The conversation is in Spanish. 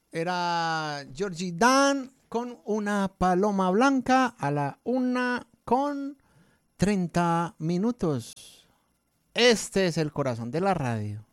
Era Georgie Dan con una paloma blanca a la 1:30. Este es el corazón de la radio.